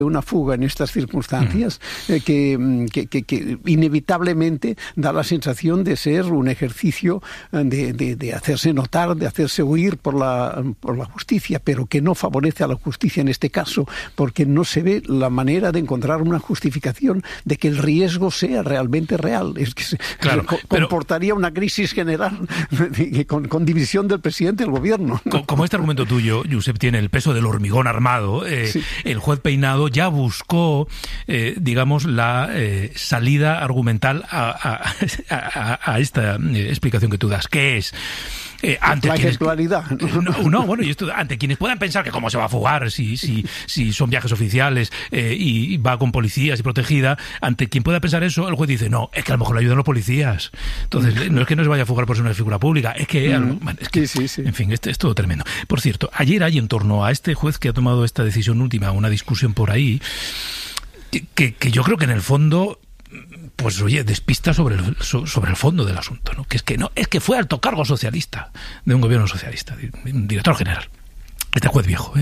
una fuga en estas circunstancias que inevitablemente da la sensación de ser un ejercicio de hacerse notar, de hacerse oír por la justicia, pero que no favorece a la justicia en este caso, porque no se ve la manera de encontrar una justificación de que el riesgo sea realmente real. Es que comportaría una crisis general con división del presidente del gobierno. Como este argumento tuyo, Josep, tiene el peso del hormigón armado, el juez Peinado ya buscó, digamos, la salida argumental a esta explicación que tú das, que es... ante la ejemplaridad. Ante quienes puedan pensar que cómo se va a fugar si son viajes oficiales y va con policías y protegida, ante quien pueda pensar eso, el juez dice, no, es que a lo mejor le ayudan los policías. Entonces, no es que no se vaya a fugar por ser una figura pública, es que... sí. En fin, es todo tremendo. Por cierto, ayer hay en torno a este juez que ha tomado esta decisión última, una discusión por ahí, que yo creo que en el fondo... pues oye, despista sobre el fondo del asunto, ¿no? Es que fue alto cargo socialista de un gobierno socialista, un director general. Este juez viejo,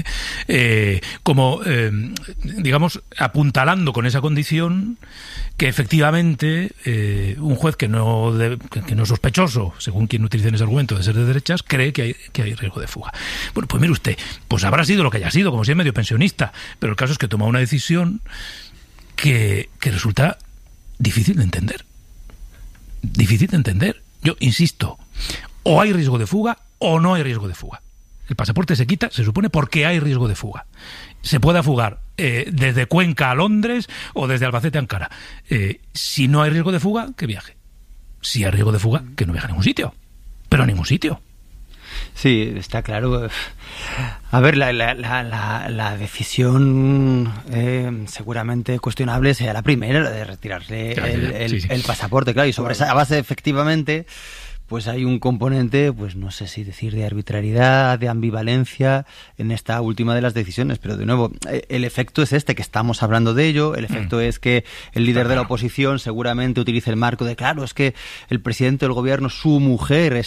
digamos, apuntalando con esa condición que efectivamente un juez que no es sospechoso, según quien utilice ese argumento, de ser de derechas, cree que hay riesgo de fuga. Bueno, pues mire usted, pues habrá sido lo que haya sido, como si es medio pensionista, pero el caso es que toma una decisión que resulta difícil de entender. Yo insisto, o hay riesgo de fuga o no hay riesgo de fuga. El pasaporte se quita, se supone, porque hay riesgo de fuga. Se puede fugar desde Cuenca a Londres o desde Albacete a Ankara. Si no hay riesgo de fuga, que viaje. Si hay riesgo de fuga, que no viaje a ningún sitio. Pero a ningún sitio. Sí, está claro. A ver, la decisión seguramente cuestionable sea la primera, la de retirarle el pasaporte, claro, y sobre esa base efectivamente pues hay un componente, pues no sé si decir de arbitrariedad, de ambivalencia en esta última de las decisiones, pero de nuevo, el efecto es que estamos hablando de ello, el efecto es que el líder de la oposición seguramente utilice el marco de, claro, es que el presidente del gobierno, su mujer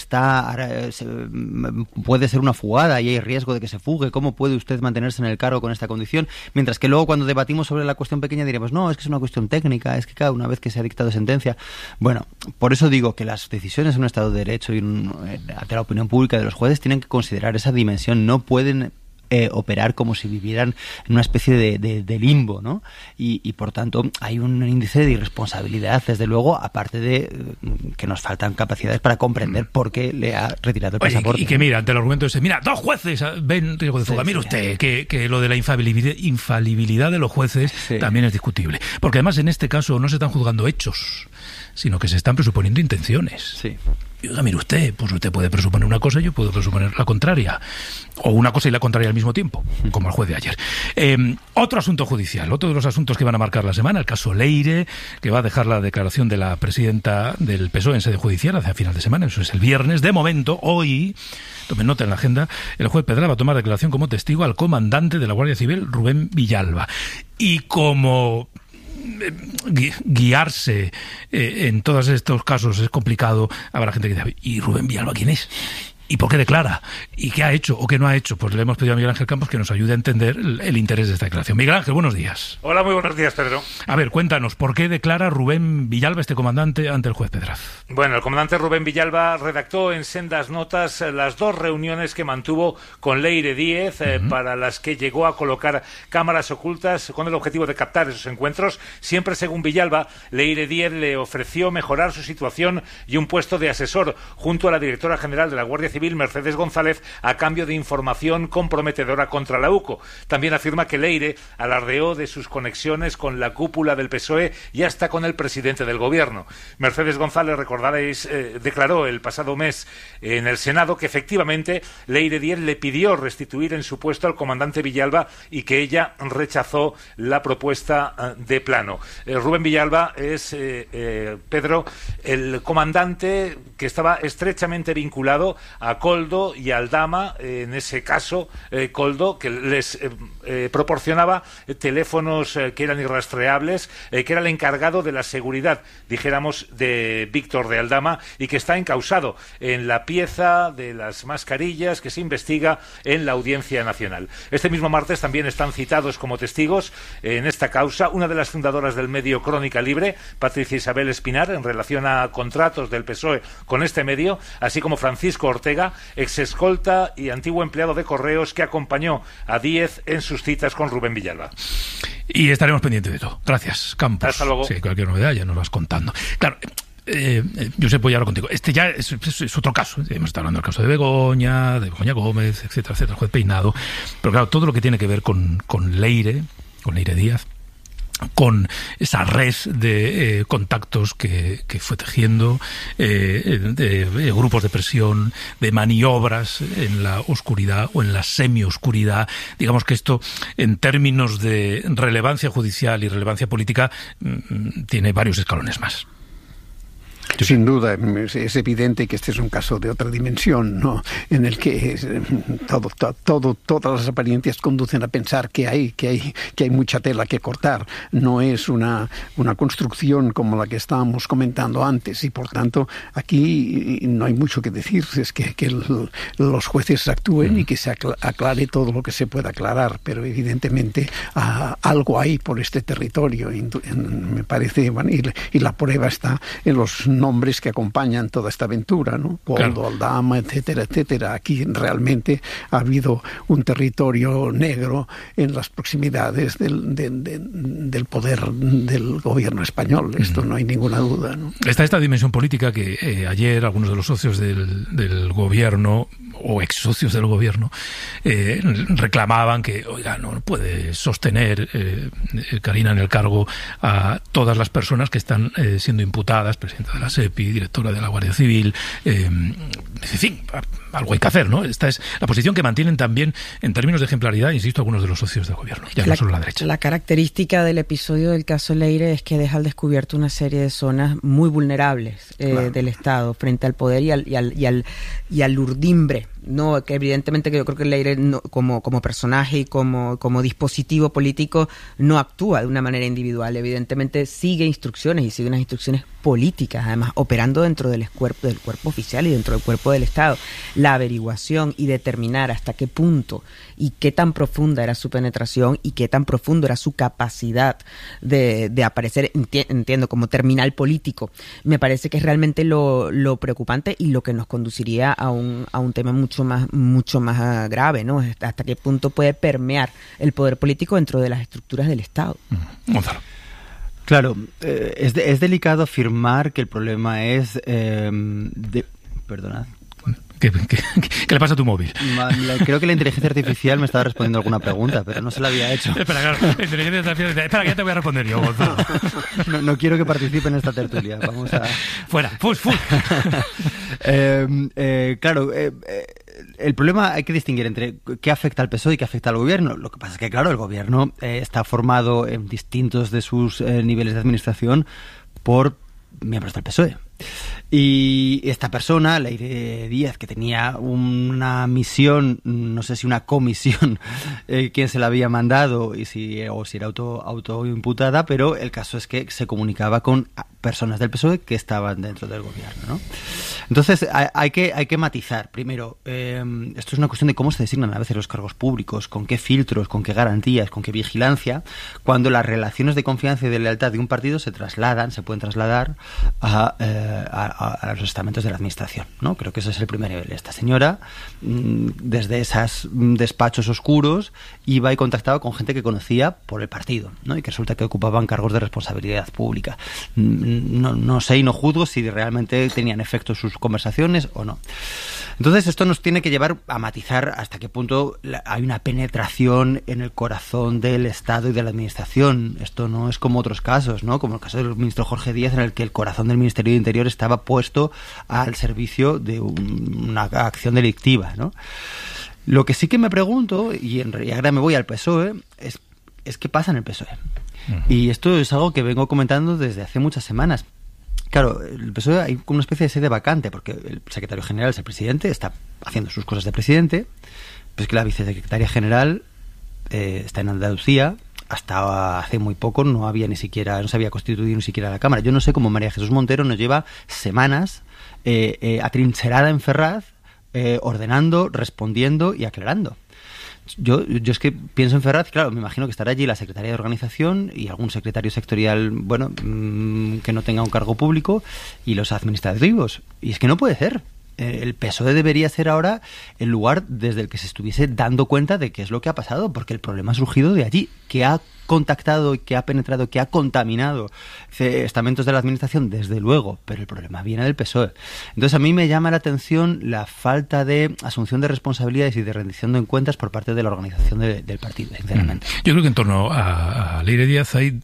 puede ser una fugada y hay riesgo de que se fugue, ¿cómo puede usted mantenerse en el cargo con esta condición? Mientras que luego cuando debatimos sobre la cuestión pequeña diremos, no, es que es una cuestión técnica, es que cada una vez que se ha dictado sentencia. Bueno, por eso digo que las decisiones en un Estado de Derecho y ante la opinión pública de los jueces tienen que considerar esa dimensión, no pueden operar como si vivieran en una especie de limbo, ¿no? Y por tanto hay un índice de irresponsabilidad, desde luego, aparte de que nos faltan capacidades para comprender por qué le ha retirado el pasaporte. Y que mira, ante el argumento ese, mira, 2 jueces ven riesgo de fuga. Mire usted que lo de la infalibilidad de los jueces también es discutible. Porque además en este caso no se están juzgando hechos, sino que se están presuponiendo intenciones. Sí. Y oiga, mire usted, pues usted puede presuponer una cosa y yo puedo presuponer la contraria. O una cosa y la contraria al mismo tiempo, como el juez de ayer. Otro asunto judicial, otro de los asuntos que van a marcar la semana, el caso Leire, que va a dejar la declaración de la presidenta del PSOE en sede judicial hacia final de semana, eso es el viernes. De momento, hoy, tomen nota en la agenda, el juez Pedra va a tomar declaración como testigo al comandante de la Guardia Civil, Rubén Villalba. Y como guiarse en todos estos casos es complicado, habrá gente que dice, ¿y Rubén Villalba quién es? ¿Y por qué declara? ¿Y qué ha hecho o qué no ha hecho? Pues le hemos pedido a Miguel Ángel Campos que nos ayude a entender el interés de esta declaración. Miguel Ángel, buenos días. Hola, muy buenos días, Pedro. A ver, cuéntanos, ¿por qué declara Rubén Villalba, este comandante, ante el juez Pedraz? Bueno, el comandante Rubén Villalba redactó en sendas notas las 2 reuniones que mantuvo con Leire Díez, para las que llegó a colocar cámaras ocultas con el objetivo de captar esos encuentros. Siempre según Villalba, Leire Díez le ofreció mejorar su situación y un puesto de asesor junto a la directora general de la Guardia Civil, Mercedes González, a cambio de información comprometedora contra la UCO. También afirma que Leire alardeó de sus conexiones con la cúpula del PSOE y hasta con el presidente del gobierno. Mercedes González, recordaréis, declaró el pasado mes en el Senado que efectivamente Leire Díez le pidió restituir en su puesto al comandante Villalba y que ella rechazó la propuesta de plano. Rubén Villalba es, Pedro, el comandante que estaba estrechamente vinculado a a Koldo y a Aldama, en ese caso Koldo, que les proporcionaba teléfonos que eran irrastreables, que era el encargado de la seguridad, dijéramos, de Víctor de Aldama, y que está encausado en la pieza de las mascarillas que se investiga en la Audiencia Nacional. Este mismo martes también están citados como testigos en esta causa una de las fundadoras del medio Crónica Libre, Patricia Isabel Espinar, en relación a contratos del PSOE con este medio, así como Francisco Ortega, exescolta y antiguo empleado de Correos que acompañó a Díez en sus citas con Rubén Villalba. Y estaremos pendientes de todo. Gracias, Campos. Hasta luego. Sí, cualquier novedad ya nos vas contando. Claro, Josep, voy ahora contigo. Este ya es otro caso. Hemos estado hablando del caso de Begoña Gómez, etcétera, etcétera, juez Peinado. Pero claro, todo lo que tiene que ver con Leire Díaz, con esa red de contactos que fue tejiendo, de grupos de presión, de maniobras en la oscuridad o en la semioscuridad. Digamos que esto, en términos de relevancia judicial y relevancia política, tiene varios escalones más. Sin duda, es evidente que este es un caso de otra dimensión, ¿no? En el que todas las apariencias conducen a pensar que hay mucha tela que cortar. No es una construcción como la que estábamos comentando antes, y por tanto aquí no hay mucho que decir. Es que los jueces actúen y que se aclare todo lo que se pueda aclarar, pero evidentemente algo hay por este territorio, me parece, bueno, y la prueba está en los nombres que acompañan toda esta aventura, ¿no? Koldo, Aldama, etcétera, etcétera. Aquí realmente ha habido un territorio negro en las proximidades del poder del gobierno español. Esto no hay ninguna duda, ¿no? Está esta dimensión política que ayer algunos de los socios del gobierno o ex socios del gobierno reclamaban que, oiga, no puede sostener Carina en el cargo a todas las personas que están siendo imputadas, presidenta de la SEPI, directora de la Guardia Civil, en fin, algo hay que hacer, ¿no? Esta es la posición que mantienen también en términos de ejemplaridad, insisto, algunos de los socios del gobierno, ya no solo la derecha. La característica del episodio del caso Leire es que deja al descubierto una serie de zonas muy vulnerables del Estado frente al poder y al urdimbre. No, que evidentemente que yo creo que Leire como personaje y como dispositivo político no actúa de una manera individual. Evidentemente sigue instrucciones y sigue unas instrucciones políticas, además operando dentro del cuerpo oficial y dentro del cuerpo del Estado. La averiguación y determinar hasta qué punto y qué tan profunda era su penetración y qué tan profundo era su capacidad de aparecer, entiendo, como terminal político, me parece que es realmente lo preocupante y lo que nos conduciría a un tema mucho más grave, ¿no? Hasta qué punto puede permear el poder político dentro de las estructuras del Estado. Gonzalo. Claro, es delicado afirmar que el problema es perdonad. ¿Qué le pasa a tu móvil? Creo que la inteligencia artificial me estaba respondiendo alguna pregunta, pero no se la había hecho. Espera, claro, inteligencia artificial. Espera, que ya te voy a responder yo, Gonzalo. No quiero que participe en esta tertulia. Vamos a... Fuera, full. Claro, el problema hay que distinguir entre qué afecta al PSOE y qué afecta al gobierno. Lo que pasa es que, claro, el gobierno está formado en distintos de sus niveles de administración por miembros del PSOE. Y esta persona, Leire Díaz, que tenía una misión, no sé si una comisión, quién se la había mandado o si era autoimputada, pero el caso es que se comunicaba con personas del PSOE que estaban dentro del gobierno, ¿no? Entonces hay que matizar. Primero, esto es una cuestión de cómo se designan a veces los cargos públicos, con qué filtros, con qué garantías, con qué vigilancia, cuando las relaciones de confianza y de lealtad de un partido se pueden trasladar a los estamentos de la administración, ¿no? Creo que ese es el primer nivel. Esta señora, desde esos despachos oscuros, iba y contactaba con gente que conocía por el partido, ¿no? Y que resulta que ocupaban cargos de responsabilidad pública. No sé y no juzgo si realmente tenían efecto sus conversaciones o no. Entonces esto nos tiene que llevar a matizar hasta qué punto hay una penetración en el corazón del Estado y de la administración. Esto no es como otros casos, ¿no? Como el caso del ministro Jorge Díaz, en el que el corazón del Ministerio de Interior estaba puesto al servicio de una acción delictiva, ¿no? Lo que sí que me pregunto, y ahora me voy al PSOE, es qué pasa en el PSOE. Y esto es algo que vengo comentando desde hace muchas semanas. Claro, el PSOE hay como una especie de sede vacante, porque el secretario general es el presidente, está haciendo sus cosas de presidente, pues que la vicesecretaria general está en Andalucía. Hasta hace muy poco no se había constituido ni siquiera la Cámara. Yo no sé cómo María Jesús Montero nos lleva semanas atrincherada en Ferraz, ordenando, respondiendo y aclarando. Yo es que pienso en Ferraz, claro, me imagino que estará allí la secretaria de organización y algún secretario sectorial, que no tenga un cargo público, y los administrativos. Y es que no puede ser. El PSOE debería ser ahora el lugar desde el que se estuviese dando cuenta de qué es lo que ha pasado, porque el problema ha surgido de allí, que ha contactado, que ha penetrado, que ha contaminado estamentos de la administración, desde luego, pero el problema viene del PSOE. Entonces a mí me llama la atención la falta de asunción de responsabilidades y de rendición de cuentas por parte de la organización del partido, sinceramente. Yo creo que en torno a Leire Díaz hay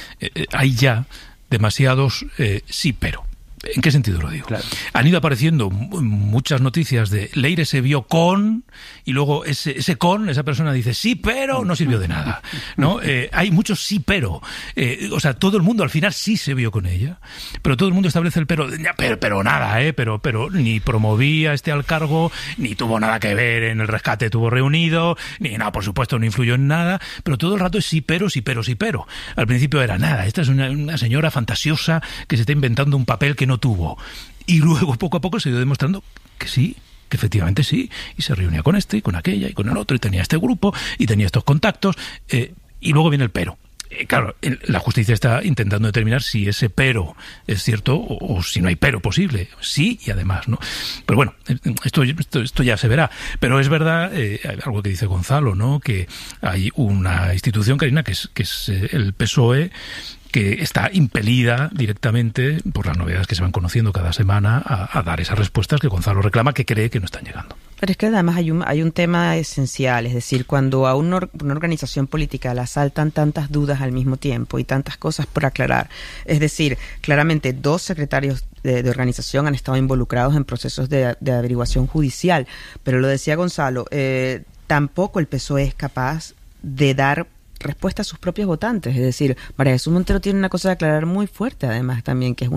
ya demasiados sí pero. ¿En qué sentido lo digo? Claro. Han ido apareciendo muchas noticias de Leire se vio con, y luego ese con, esa persona dice sí, pero no sirvió de nada, ¿no? Hay muchos sí, pero. O sea, todo el mundo al final sí se vio con ella, pero todo el mundo establece el pero nada, pero ni promovía al cargo, ni tuvo nada que ver en el rescate tuvo reunido, ni nada, por supuesto, no influyó en nada, pero todo el rato es sí, pero. Al principio era nada, esta es una señora fantasiosa que se está inventando un papel que no tuvo. Y luego, poco a poco, se ha ido demostrando que sí, que efectivamente sí, y se reunía con este y con aquella y con el otro, y tenía este grupo y tenía estos contactos, y luego viene el pero. Claro, la justicia está intentando determinar si ese pero es cierto o si no hay pero posible. Sí y además, ¿no? Pero bueno, esto ya se verá. Pero es verdad, algo que dice Gonzalo, ¿no? Que hay una institución, Carina, que es el PSOE, que está impelida directamente por las novedades que se van conociendo cada semana a dar esas respuestas que Gonzalo reclama, que cree que no están llegando. Pero es que además hay un tema esencial, es decir, cuando a una organización política le asaltan tantas dudas al mismo tiempo y tantas cosas por aclarar, es decir, claramente 2 secretarios de organización han estado involucrados en procesos de averiguación judicial, pero lo decía Gonzalo, tampoco el PSOE es capaz de dar respuesta a sus propios votantes. Es decir, María Jesús Montero tiene una cosa de aclarar muy fuerte, además, también, que es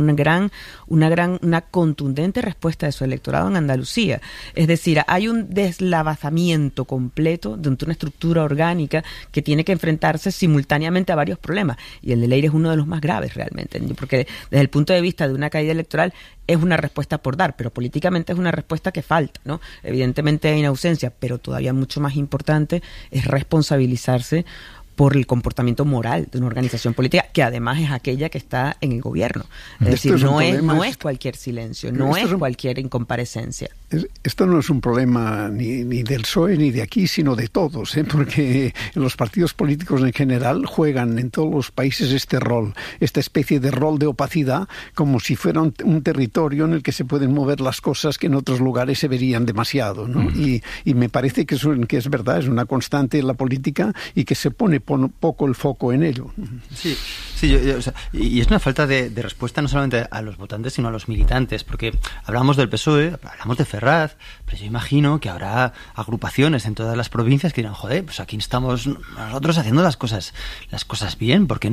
una contundente respuesta de su electorado en Andalucía. Es decir, hay un deslavazamiento completo de una estructura orgánica que tiene que enfrentarse simultáneamente a varios problemas, y el de Leire es uno de los más graves realmente, porque desde el punto de vista de una caída electoral es una respuesta por dar, pero políticamente es una respuesta que falta, ¿no? Evidentemente hay inausencia, pero todavía mucho más importante es responsabilizarse por el comportamiento moral de una organización política que además es aquella que está en el gobierno. Es decir, no es cualquier silencio, no es cualquier incomparecencia. Esto no es un problema ni del PSOE ni de aquí, sino de todos, porque los partidos políticos en general juegan en todos los países este rol, esta especie de rol de opacidad, como si fuera un territorio en el que se pueden mover las cosas que en otros lugares se verían demasiado, ¿no? Y me parece que es verdad, es una constante en la política y que se pone poco el foco en ello. Sí, o sea, y es una falta de respuesta no solamente a los votantes, sino a los militantes, porque hablamos del PSOE, hablamos de Ferraz, pero yo imagino que habrá agrupaciones en todas las provincias que dirán, joder, pues aquí estamos nosotros haciendo las cosas bien, porque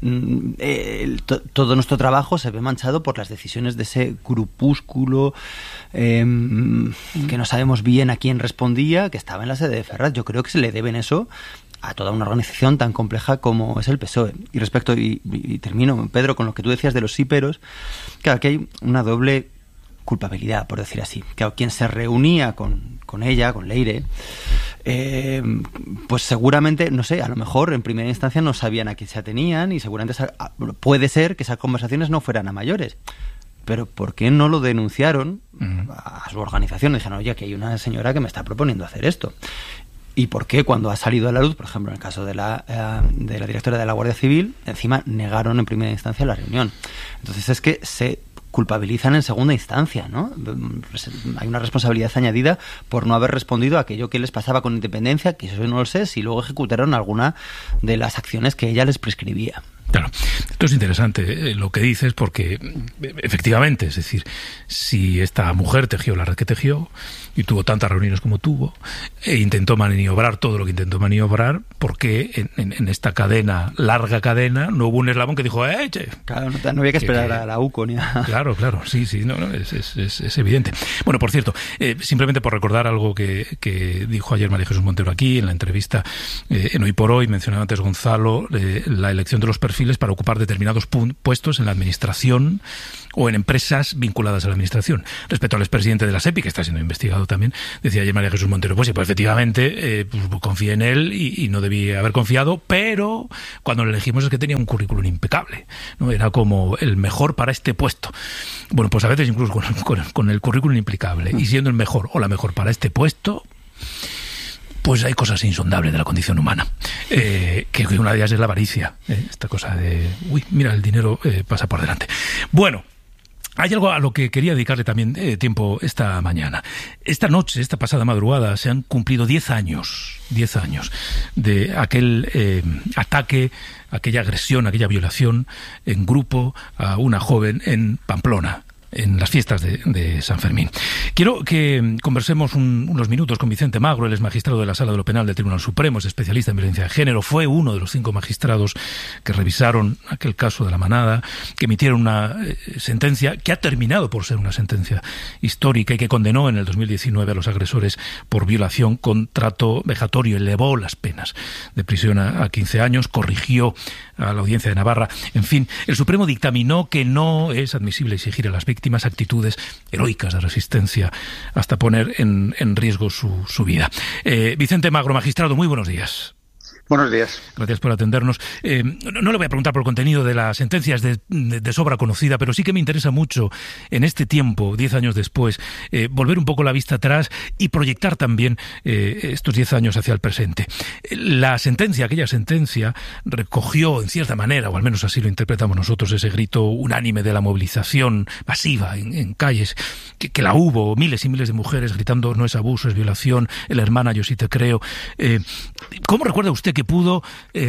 todo nuestro trabajo se ve manchado por las decisiones de ese grupúsculo que no sabemos bien a quién respondía, que estaba en la sede de Ferraz. Yo creo que se le deben eso a toda una organización tan compleja como es el PSOE. Y respecto, y termino, Pedro, con lo que tú decías de los síperos, claro, que hay una doble culpabilidad, por decir así. Claro, quien se reunía con ella, con Leire, pues seguramente, no sé, a lo mejor en primera instancia no sabían a quién se atenían y seguramente puede ser que esas conversaciones no fueran a mayores. Pero ¿por qué no lo denunciaron a su organización? Dijeron, oye, que hay una señora que me está proponiendo hacer esto. ¿Y por qué cuando ha salido a la luz, por ejemplo, en el caso de la directora de la Guardia Civil, encima negaron en primera instancia la reunión? Entonces es que se culpabilizan en segunda instancia, ¿no? Hay una responsabilidad añadida por no haber respondido a aquello que les pasaba con Independencia, que eso no lo sé, si luego ejecutaron alguna de las acciones que ella les prescribía. Claro, esto es interesante lo que dices, porque efectivamente, es decir, si esta mujer tejió la red que tejió y tuvo tantas reuniones como tuvo e intentó maniobrar todo lo que intentó maniobrar, porque en esta larga cadena, no hubo un eslabón que dijo che. Claro, no había que esperar a la UCO ni a... Claro, sí, es evidente. Bueno, por cierto, simplemente por recordar algo que dijo ayer María Jesús Montero aquí en la entrevista en Hoy por Hoy, mencionaba antes Gonzalo la elección de los perfiles para ocupar determinados puestos en la administración o en empresas vinculadas a la administración. Respecto al expresidente de la SEPI, que está siendo investigado también, decía ayer María Jesús Montero, pues efectivamente confié en él y no debía haber confiado, pero cuando lo elegimos es que tenía un currículum impecable, ¿no? Era como el mejor para este puesto. Bueno, pues a veces incluso con el currículum impecable y siendo el mejor o la mejor para este puesto, pues hay cosas insondables de la condición humana, que una de ellas es la avaricia, esta cosa de, mira, el dinero pasa por delante. Bueno, hay algo a lo que quería dedicarle también tiempo esta mañana. Esta noche, esta pasada madrugada, se han cumplido 10 años de aquel ataque, aquella agresión, aquella violación en grupo a una joven en Pamplona, en las fiestas de San Fermín. Quiero que conversemos unos minutos con Vicente Magro. Él es magistrado de la Sala de lo Penal del Tribunal Supremo, es especialista en violencia de género, fue uno de los 5 magistrados que revisaron aquel caso de La Manada, que emitieron una sentencia que ha terminado por ser una sentencia histórica y que condenó en el 2019 a los agresores por violación con trato vejatorio, elevó las penas de prisión a 15 años, corrigió a la Audiencia de Navarra. En fin, el Supremo dictaminó que no es admisible exigir a las víctimas actitudes heroicas de resistencia hasta poner en riesgo su vida. Vicente Magro, magistrado, muy buenos días. Buenos días. Gracias por atendernos. No le voy a preguntar por el contenido de la sentencia, es de sobra conocida, pero sí que me interesa mucho en este tiempo, 10 años después, volver un poco la vista atrás y proyectar también estos 10 años hacia el presente. Aquella sentencia, recogió en cierta manera, o al menos así lo interpretamos nosotros, ese grito unánime de la movilización masiva en calles, que la hubo, miles y miles de mujeres gritando no es abuso, es violación, el hermana yo sí te creo. ¿Cómo recuerda usted que pudo,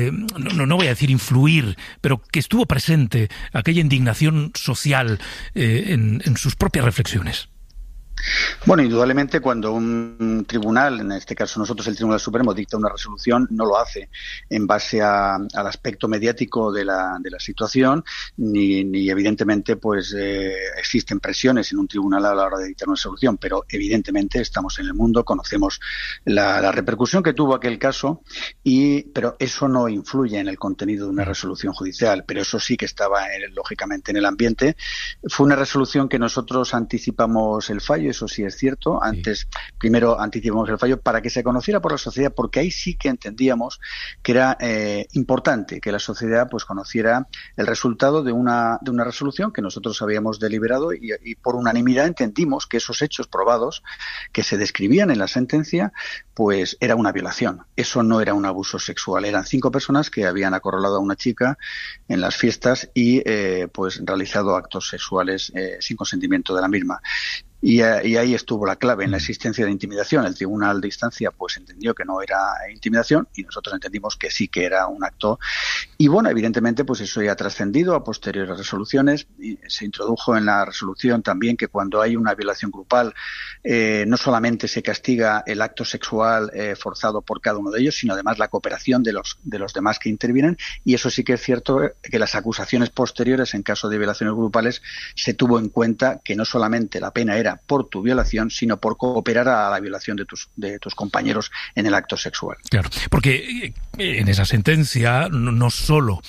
no voy a decir influir, pero que estuvo presente aquella indignación social en sus propias reflexiones? Bueno, indudablemente cuando un tribunal, en este caso nosotros el Tribunal Supremo, dicta una resolución, no lo hace en base al aspecto mediático de la situación, ni evidentemente pues existen presiones en un tribunal a la hora de dictar una resolución, pero evidentemente estamos en el mundo, conocemos la repercusión que tuvo aquel caso, pero eso no influye en el contenido de una resolución judicial, pero eso sí que estaba lógicamente en el ambiente. Fue una resolución que nosotros anticipamos el fallo, eso sí es cierto. Primero anticipamos el fallo para que se conociera por la sociedad, porque ahí sí que entendíamos que era importante que la sociedad pues conociera el resultado de una resolución que nosotros habíamos deliberado y por unanimidad entendimos que esos hechos probados que se describían en la sentencia pues era una violación. Eso no era un abuso sexual. Eran 5 personas que habían acorralado a una chica en las fiestas y pues realizado actos sexuales sin consentimiento de la misma. Y ahí estuvo la clave en la existencia de intimidación. El tribunal de instancia pues entendió que no era intimidación y nosotros entendimos que sí que era un acto. Y bueno, evidentemente pues eso ya ha trascendido a posteriores resoluciones. Y se introdujo en la resolución también que cuando hay una violación grupal no solamente se castiga el acto sexual forzado por cada uno de ellos, sino además la cooperación de los demás que intervienen. Y eso sí que es cierto que las acusaciones posteriores en caso de violaciones grupales se tuvo en cuenta que no solamente la pena era por tu violación, sino por cooperar a la violación de tus compañeros en el acto sexual. Claro, porque en esa sentencia no solo,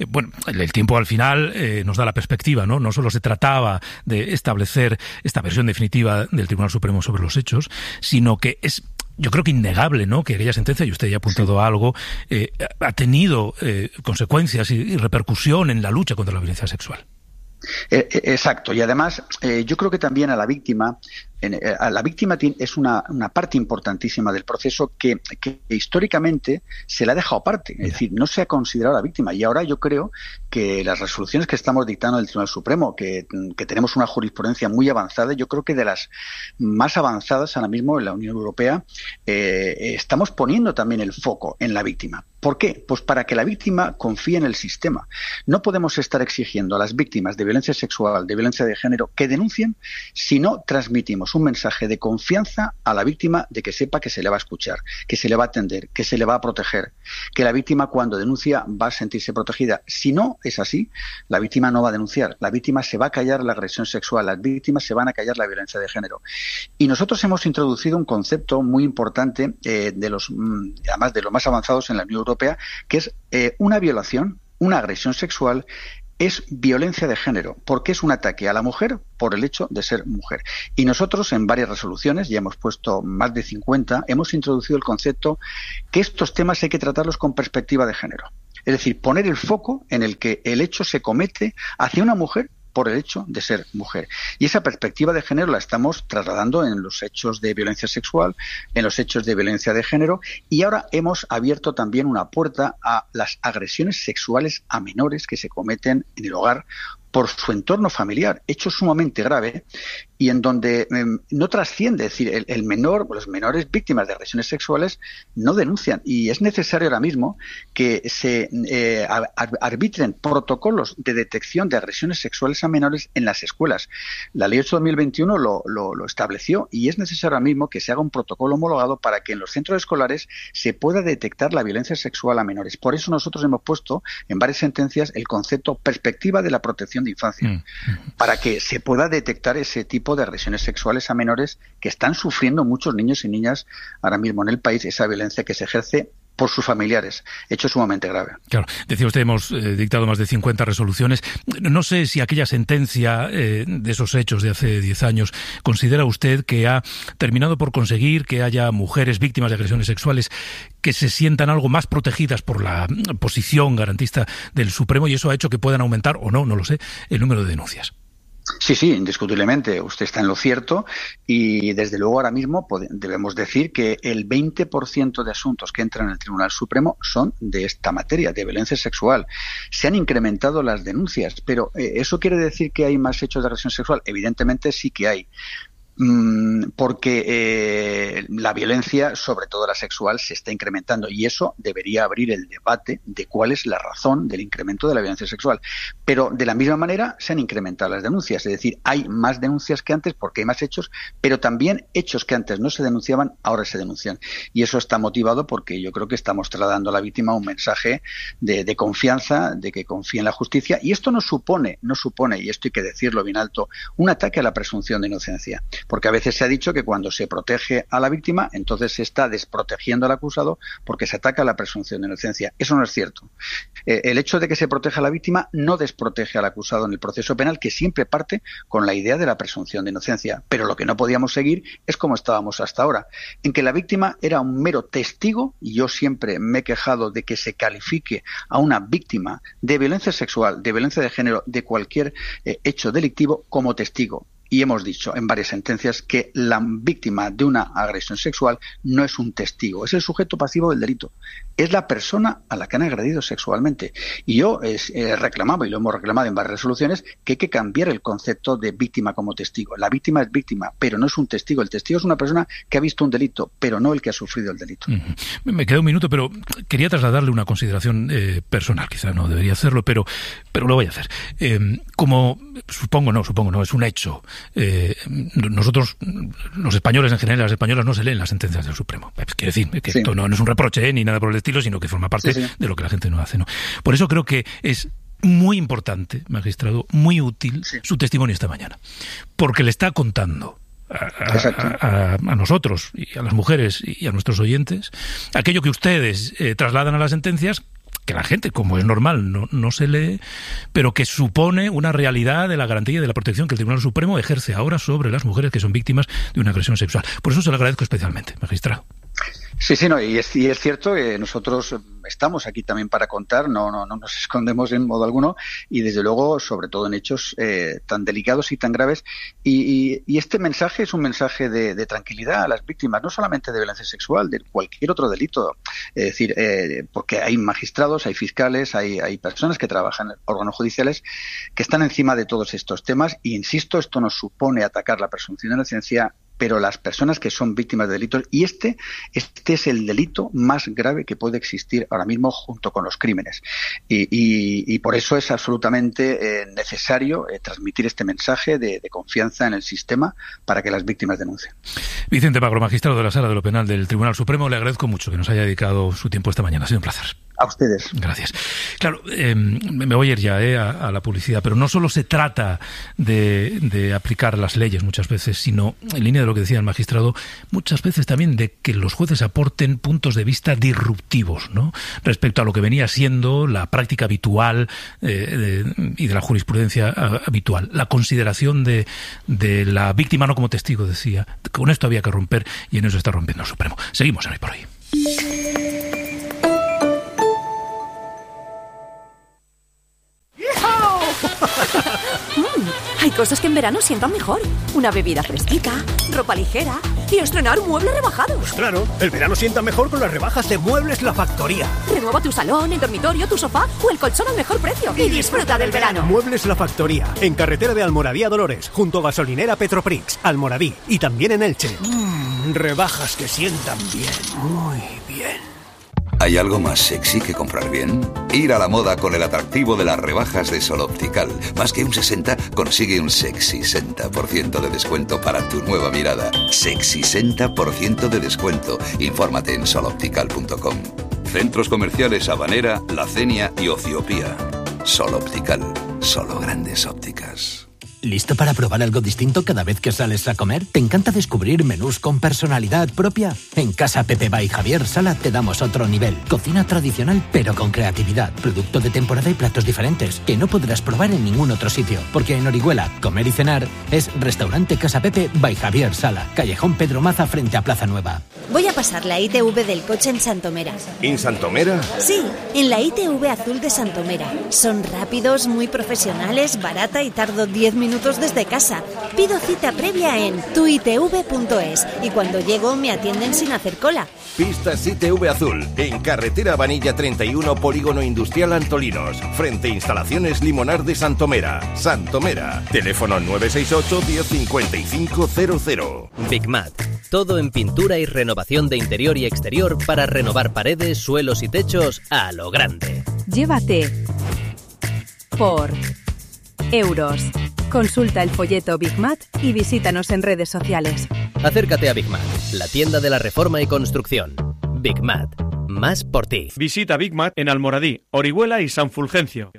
el tiempo al final nos da la perspectiva, ¿no? No solo se trataba de establecer esta versión definitiva del Tribunal Supremo sobre los hechos, sino que es, yo creo que innegable, ¿no?, que aquella sentencia, y usted ya ha apuntado a algo, ha tenido consecuencias y repercusión en la lucha contra la violencia sexual. Exacto, y además yo creo que también a la víctima la víctima es una parte importantísima del proceso que históricamente se le ha dejado aparte, es decir, no se ha considerado a la víctima. Y ahora yo creo que las resoluciones que estamos dictando en el Tribunal Supremo, que tenemos una jurisprudencia muy avanzada, yo creo que de las más avanzadas ahora mismo en la Unión Europea, estamos poniendo también el foco en la víctima. ¿Por qué? Pues para que la víctima confíe en el sistema. No podemos estar exigiendo a las víctimas de violencia sexual, de violencia de género, que denuncien si no transmitimos un mensaje de confianza a la víctima de que sepa que se le va a escuchar, que se le va a atender, que se le va a proteger, que la víctima cuando denuncia va a sentirse protegida. Si no es así, la víctima no va a denunciar, la víctima se va a callar la agresión sexual, las víctimas se van a callar la violencia de género. Y nosotros hemos introducido un concepto muy importante, además de los más avanzados en la Unión Europea, que es una violación, una agresión sexual, es violencia de género, porque es un ataque a la mujer por el hecho de ser mujer. Y nosotros en varias resoluciones, ya hemos puesto más de 50, hemos introducido el concepto que estos temas hay que tratarlos con perspectiva de género. Es decir, poner el foco en el que el hecho se comete hacia una mujer por el hecho de ser mujer. Y esa perspectiva de género la estamos trasladando en los hechos de violencia sexual, en los hechos de violencia de género, y ahora hemos abierto también una puerta a las agresiones sexuales a menores que se cometen en el hogar por su entorno familiar, hecho sumamente grave y en donde no trasciende, es decir, el menor o los menores víctimas de agresiones sexuales no denuncian, y es necesario ahora mismo que se arbitren protocolos de detección de agresiones sexuales a menores en las escuelas. La Ley 8/2021 lo estableció, y es necesario ahora mismo que se haga un protocolo homologado para que en los centros escolares se pueda detectar la violencia sexual a menores. Por eso nosotros hemos puesto en varias sentencias el concepto perspectiva de la protección de infancia, para que se pueda detectar ese tipo de agresiones sexuales a menores que están sufriendo muchos niños y niñas ahora mismo en el país, esa violencia que se ejerce por sus familiares, hecho sumamente grave. Claro, decía usted, hemos dictado más de 50 resoluciones. No sé si aquella sentencia de esos hechos de hace 10 años, ¿considera usted que ha terminado por conseguir que haya mujeres víctimas de agresiones sexuales que se sientan algo más protegidas por la posición garantista del Supremo, y eso ha hecho que puedan aumentar, o no lo sé, el número de denuncias? Sí, indiscutiblemente. Usted está en lo cierto, y desde luego ahora mismo debemos decir que el 20% de asuntos que entran en el Tribunal Supremo son de esta materia, de violencia sexual. Se han incrementado las denuncias, pero ¿eso quiere decir que hay más hechos de agresión sexual? Evidentemente sí que hay. Porque la violencia, sobre todo la sexual, se está incrementando, y eso debería abrir el debate de cuál es la razón del incremento de la violencia sexual. Pero de la misma manera se han incrementado las denuncias, es decir, hay más denuncias que antes porque hay más hechos, pero también hechos que antes no se denunciaban, ahora se denuncian. Y eso está motivado porque yo creo que estamos trasladando a la víctima un mensaje de confianza, de que confíe en la justicia, y esto no supone, y esto hay que decirlo bien alto, un ataque a la presunción de inocencia. Porque a veces se ha dicho que cuando se protege a la víctima, entonces se está desprotegiendo al acusado porque se ataca la presunción de inocencia. Eso no es cierto. El hecho de que se proteja a la víctima no desprotege al acusado en el proceso penal, que siempre parte con la idea de la presunción de inocencia. Pero lo que no podíamos seguir es como estábamos hasta ahora, en que la víctima era un mero testigo, y yo siempre me he quejado de que se califique a una víctima de violencia sexual, de violencia de género, de cualquier hecho delictivo como testigo. Y hemos dicho en varias sentencias que la víctima de una agresión sexual no es un testigo, es el sujeto pasivo del delito, es la persona a la que han agredido sexualmente. Y yo reclamaba, y lo hemos reclamado en varias resoluciones, que hay que cambiar el concepto de víctima como testigo. La víctima es víctima, pero no es un testigo. El testigo es una persona que ha visto un delito, pero no el que ha sufrido el delito. Me queda un minuto, pero quería trasladarle una consideración personal. Quizá no debería hacerlo, pero lo voy a hacer. Supongo no, es un hecho. Nosotros, los españoles en general, las españolas, no se leen las sentencias del Supremo. Quiero decir que esto no es un reproche ni nada por el estilo, sino que forma parte de lo que la gente no hace, ¿no? Por eso creo que es muy importante, magistrado, muy útil su testimonio esta mañana, porque le está contando a nosotros y a las mujeres y a nuestros oyentes aquello que ustedes trasladan a las sentencias, que la gente, como es normal, no se lee, pero que supone una realidad de la garantía y de la protección que el Tribunal Supremo ejerce ahora sobre las mujeres que son víctimas de una agresión sexual. Por eso se lo agradezco especialmente, magistrado. Sí, no, y es cierto que nosotros estamos aquí también para contar, no nos escondemos en modo alguno, y desde luego, sobre todo en hechos tan delicados y tan graves. Y este mensaje es un mensaje de tranquilidad a las víctimas, no solamente de violencia sexual, de cualquier otro delito. Es decir, porque hay magistrados, hay fiscales, hay personas que trabajan en órganos judiciales que están encima de todos estos temas, y insisto, esto no supone atacar la presunción de inocencia, pero las personas que son víctimas de delitos, y este es el delito más grave que puede existir ahora mismo junto con los crímenes. Y por eso es absolutamente necesario transmitir este mensaje de confianza en el sistema para que las víctimas denuncien. Vicente Magro, magistrado de la Sala de lo Penal del Tribunal Supremo, le agradezco mucho que nos haya dedicado su tiempo esta mañana. Ha sido un placer. A ustedes. Gracias. Claro, me voy a ir ya a la publicidad, pero no solo se trata de aplicar las leyes muchas veces, sino, en línea de lo que decía el magistrado, muchas veces también de que los jueces aporten puntos de vista disruptivos, ¿no?, respecto a lo que venía siendo la práctica habitual y de la jurisprudencia habitual. La consideración de la víctima no como testigo, decía. Con esto había que romper, y en eso está rompiendo el Supremo. Seguimos en Hoy por Hoy. Hay cosas que en verano sientan mejor. Una bebida fresquita, ropa ligera y estrenar muebles rebajados. Pues claro, el verano sienta mejor con las rebajas de Muebles La Factoría. Renueva tu salón, el dormitorio, tu sofá o el colchón al mejor precio y disfruta del verano. Muebles La Factoría, en carretera de Almoradí a Dolores, junto a gasolinera Petroprix, Almoradí, y también en Elche. Rebajas que sientan bien, muy bien. ¿Hay algo más sexy que comprar bien? Ir a la moda con el atractivo de las rebajas de Sol Optical. Más que un 60, consigue un sexy 60% de descuento para tu nueva mirada. Sexy 60% de descuento. Infórmate en soloptical.com. Centros comerciales Habanera, La Cenia y Ociopía. Sol Optical. Solo grandes ópticas. ¿Listo para probar algo distinto cada vez que sales a comer? ¿Te encanta descubrir menús con personalidad propia? En Casa Pepe by Javier Sala te damos otro nivel. Cocina tradicional pero con creatividad. Producto de temporada y platos diferentes que no podrás probar en ningún otro sitio. Porque en Orihuela, comer y cenar es Restaurante Casa Pepe by Javier Sala. Callejón Pedro Maza frente a Plaza Nueva. Voy a pasar la ITV del coche en Santomera. ¿En Santomera? Sí, en la ITV azul de Santomera. Son rápidos, muy profesionales, barata y tardo 10 minutos desde casa. Pido cita previa en tuitv.es y cuando llego me atienden sin hacer cola. Pistas ITV Azul, en carretera Vanilla 31, Polígono Industrial Antolinos, frente a Instalaciones Limonar de Santomera. Santomera, teléfono 968 105500. Big Mat, todo en pintura y renovación de interior y exterior para renovar paredes, suelos y techos a lo grande. Llévate por euros. Consulta el folleto Big Mat y visítanos en redes sociales. Acércate a Big Mat, la tienda de la reforma y construcción. Big Mat, más por ti. Visita Big Mat en Almoradí, Orihuela y San Fulgencio.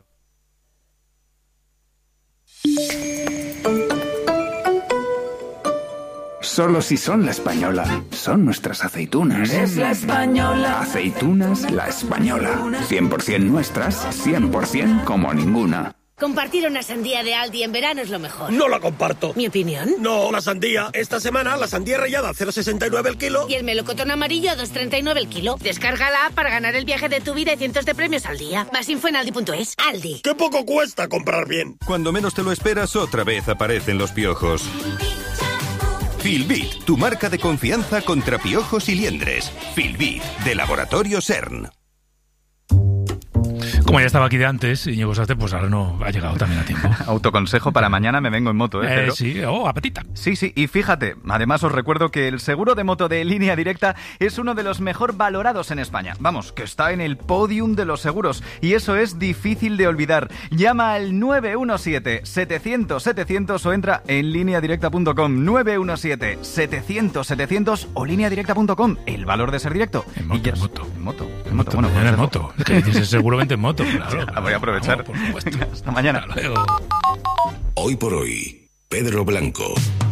Solo si son La Española. Son nuestras aceitunas. Es La Española. Aceitunas La Española. 100% nuestras, 100% como ninguna. Compartir una sandía de Aldi en verano es lo mejor. No la comparto. ¿Mi opinión? No, la sandía. Esta semana la sandía rallada a 0,69 el kilo. Y el melocotón amarillo a 2,39 el kilo. Descarga la app para ganar el viaje de tu vida y cientos de premios al día. Más info en aldi.es. Aldi. ¡Qué poco cuesta comprar bien! Cuando menos te lo esperas, otra vez aparecen los piojos. Filbit, tu marca de confianza contra piojos y liendres. Filbit, de Laboratorio CERN. Como ya estaba aquí de antes, Íñigo Sastre, pues ahora no ha llegado también a tiempo. Autoconsejo para mañana, me vengo en moto, Pedro? Sí, apetita. Sí, y fíjate, además os recuerdo que el seguro de moto de Línea Directa es uno de los mejor valorados en España. Vamos, que está en el podium de los seguros, y eso es difícil de olvidar. Llama al 917-700-700 o entra en lineadirecta.com. 917-700-700 o lineadirecta.com. El valor de ser directo. En moto. Bueno, en moto. Es que dices seguramente en moto. Claro, voy a aprovechar. Por supuesto. Hasta mañana. Hasta luego. Hoy por hoy, Pedro Blanco.